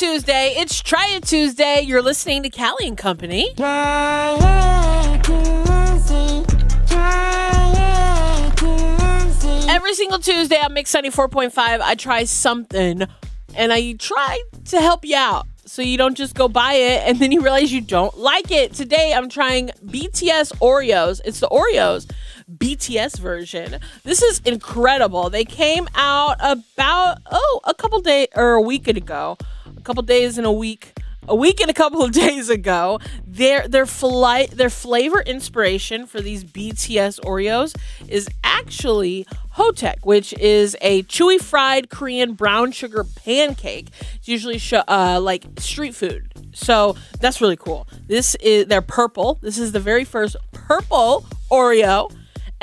Tuesday. It's Try It Tuesday. You're listening to Callie and Company. Every single Tuesday on Mix 94.5, I try something, and I try to help you out so you don't just go buy it and then you realize you don't like it. Today, I'm trying BTS Oreos. It's the Oreos BTS version. This is incredible. They came out about, a couple days, or a week ago. A couple days and a week and a couple of days ago. Their flavor inspiration for these BTS Oreos is actually Hotek, which is a chewy fried Korean brown sugar pancake. It's usually like street food. So that's really cool. They're purple. This is the very first purple Oreo.